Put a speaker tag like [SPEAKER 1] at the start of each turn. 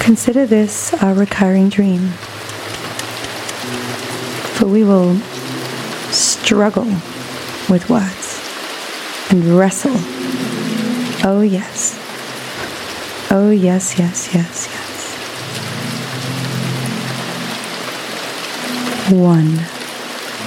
[SPEAKER 1] Consider this our recurring dream, for we will struggle with words and wrestle. Oh yes. Oh yes, yes, yes, yes. 1